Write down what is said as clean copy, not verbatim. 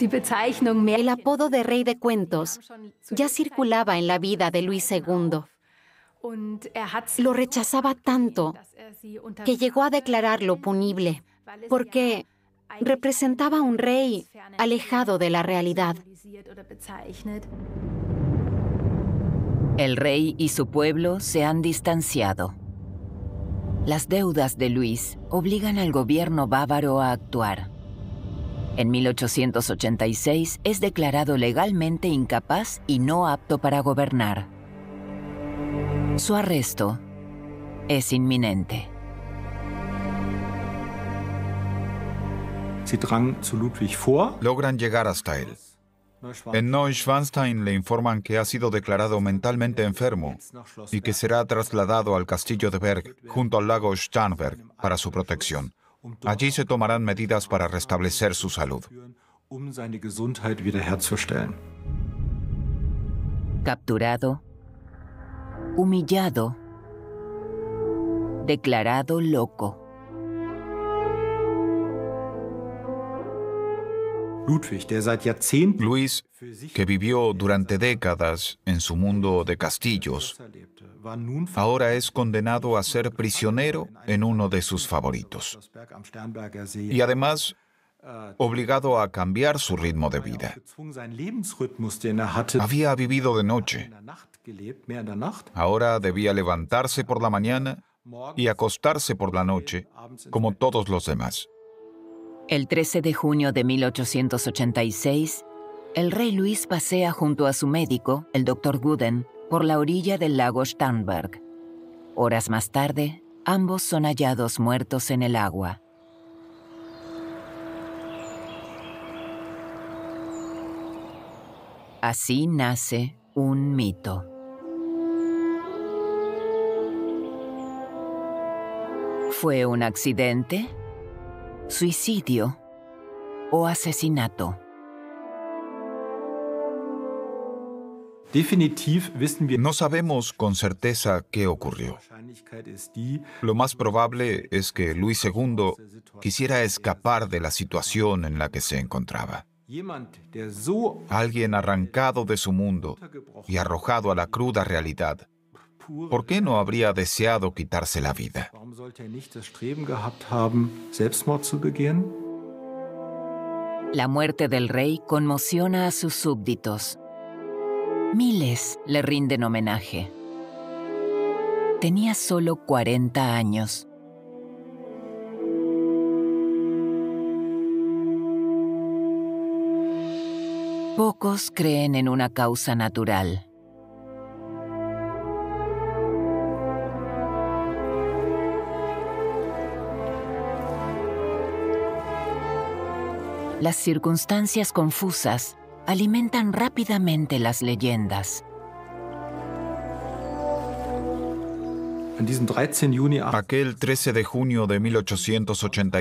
El apodo de Rey de Cuentos ya circulaba en la vida de Luis II. Lo rechazaba tanto que llegó a declararlo punible, porque representaba a un rey alejado de la realidad. El rey y su pueblo se han distanciado. Las deudas de Luis obligan al gobierno bávaro a actuar. En 1886 es declarado legalmente incapaz y no apto para gobernar. Su arresto es inminente. Logran llegar hasta él. En Neuschwanstein le informan que ha sido declarado mentalmente enfermo y que será trasladado al castillo de Berg, junto al lago Starnberg, para su protección. Allí se tomarán medidas para restablecer su salud. Capturado, humillado, declarado loco. Luis, que vivió durante décadas en su mundo de castillos, ahora es condenado a ser prisionero en uno de sus favoritos. Y además, obligado a cambiar su ritmo de vida. Había vivido de noche. Ahora debía levantarse por la mañana y acostarse por la noche, como todos los demás. El 13 de junio de 1886, el rey Luis pasea junto a su médico, el doctor Guden, por la orilla del lago Starnberg. Horas más tarde, ambos son hallados muertos en el agua. Así nace un mito. ¿Fue un accidente? ¿Suicidio o asesinato? No sabemos con certeza qué ocurrió. Lo más probable es que Luis II quisiera escapar de la situación en la que se encontraba. Alguien arrancado de su mundo y arrojado a la cruda realidad. ¿Por qué no habría deseado quitarse la vida? La muerte del rey conmociona a sus súbditos. Miles le rinden homenaje. Tenía solo 40 años. Pocos creen en una causa natural. Las circunstancias confusas alimentan rápidamente las leyendas. Aquel 13 de junio de 1886,